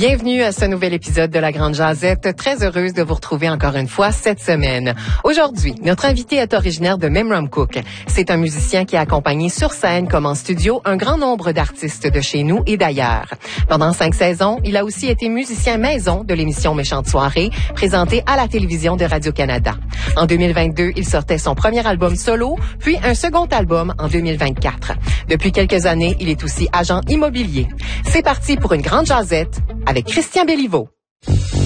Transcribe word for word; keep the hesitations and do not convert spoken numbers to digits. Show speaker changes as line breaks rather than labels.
Bienvenue à ce nouvel épisode de La Grande Jazette. Très heureuse de vous retrouver encore une fois cette semaine. Aujourd'hui, notre invité est originaire de Memramcook. C'est un musicien qui a accompagné sur scène comme en studio un grand nombre d'artistes de chez nous et d'ailleurs. Pendant cinq saisons, il a aussi été musicien maison de l'émission Méchante Soirée, présentée à la télévision de Radio-Canada. En deux mille vingt-deux, il sortait son premier album solo, puis un second album en deux mille vingt-quatre. Depuis quelques années, il est aussi agent immobilier. C'est parti pour une grande jazette avec Christian Béliveau.